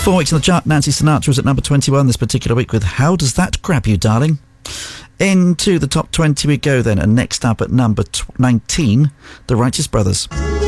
4 weeks on the chart, Nancy Sinatra was at number 21 this particular week with How Does That Grab You, Darling? Into the top 20 we go then, and next up at number 19, The Righteous Brothers.